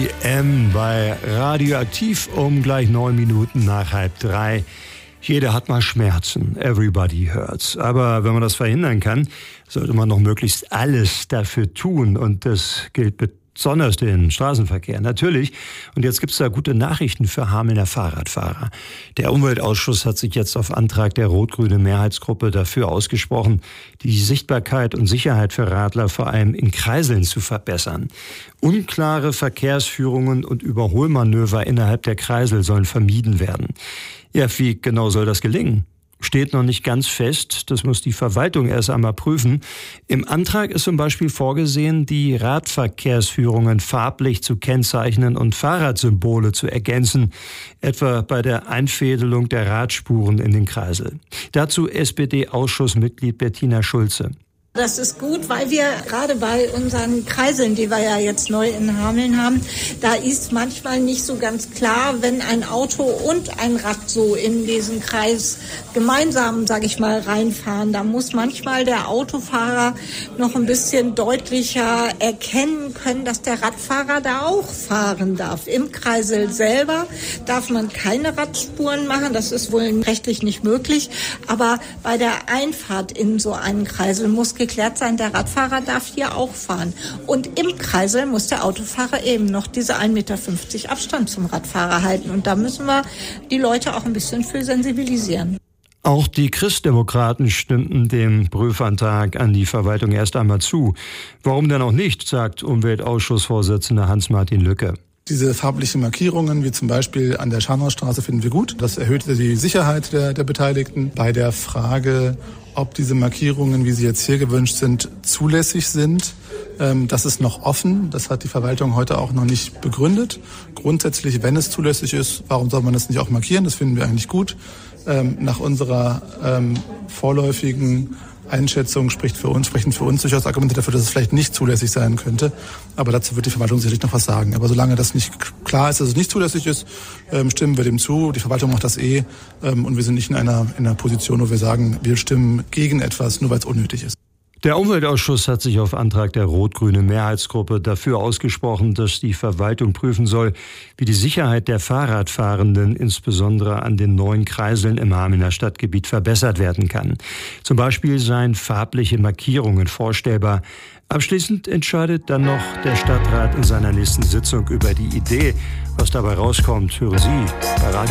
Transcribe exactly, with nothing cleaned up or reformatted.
R E M bei Radioaktiv um gleich neun Minuten nach halb drei. Jeder hat mal Schmerzen, everybody hurts. Aber wenn man das verhindern kann, sollte man noch möglichst alles dafür tun. Und das gilt besonders den Straßenverkehr. Natürlich. Und jetzt gibt es da gute Nachrichten für Hamelner Fahrradfahrer. Der Umweltausschuss hat sich jetzt auf Antrag der rot-grünen Mehrheitsgruppe dafür ausgesprochen, die Sichtbarkeit und Sicherheit für Radler vor allem in Kreiseln zu verbessern. Unklare Verkehrsführungen und Überholmanöver innerhalb der Kreisel sollen vermieden werden. Ja, wie genau soll das gelingen? Steht noch nicht ganz fest. Das muss die Verwaltung erst einmal prüfen. Im Antrag ist zum Beispiel vorgesehen, die Radverkehrsführungen farblich zu kennzeichnen und Fahrradsymbole zu ergänzen, etwa bei der Einfädelung der Radspuren in den Kreisel. Dazu S P D-Ausschussmitglied Bettina Schulze. Das ist gut, weil wir gerade bei unseren Kreiseln, die wir ja jetzt neu in Hameln haben, da ist manchmal nicht so ganz klar, wenn ein Auto und ein Rad so in diesen Kreis gemeinsam, sage ich mal, reinfahren. Da muss manchmal der Autofahrer noch ein bisschen deutlicher erkennen können, dass der Radfahrer da auch fahren darf. Im Kreisel selber darf man keine Radspuren machen, das ist wohl rechtlich nicht möglich. Aber bei der Einfahrt in so einen Kreisel muss geklärt sein, der Radfahrer darf hier auch fahren. Und im Kreisel muss der Autofahrer eben noch diese ein Meter fünfzig Abstand zum Radfahrer halten. Und da müssen wir die Leute auch ein bisschen für sensibilisieren. Auch die Christdemokraten stimmten dem Prüfantrag an die Verwaltung erst einmal zu. Warum denn auch nicht, sagt Umweltausschussvorsitzender Hans-Martin Lücke. Diese farblichen Markierungen, wie zum Beispiel an der Scharnhorststraße, finden wir gut. Das erhöht die Sicherheit der, der Beteiligten. Bei der Frage, ob diese Markierungen, wie sie jetzt hier gewünscht sind, zulässig sind, ähm, das ist noch offen. Das hat die Verwaltung heute auch noch nicht begründet. Grundsätzlich, wenn es zulässig ist, warum soll man das nicht auch markieren? Das finden wir eigentlich gut. Ähm, nach unserer ähm, vorläufigen Einschätzung spricht für uns, sprechen für uns durchaus Argumente dafür, dass es vielleicht nicht zulässig sein könnte. Aber dazu wird die Verwaltung sicherlich noch was sagen. Aber solange das nicht klar ist, dass es nicht zulässig ist, ähm, stimmen wir dem zu. Die Verwaltung macht das eh. Ähm, und wir sind nicht in einer, in einer Position, wo wir sagen, wir stimmen gegen etwas, nur weil es unnötig ist. Der Umweltausschuss hat sich auf Antrag der rot-grünen Mehrheitsgruppe dafür ausgesprochen, dass die Verwaltung prüfen soll, wie die Sicherheit der Fahrradfahrenden insbesondere an den neuen Kreiseln im Hamelner Stadtgebiet verbessert werden kann. Zum Beispiel seien farbliche Markierungen vorstellbar. Abschließend entscheidet dann noch der Stadtrat in seiner nächsten Sitzung über die Idee. Was dabei rauskommt, hören Sie bei Radio